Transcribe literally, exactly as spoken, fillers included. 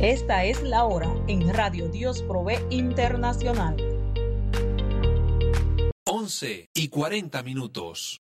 Esta es la hora en Radio Dios Provee Internacional. once y cuarenta minutos.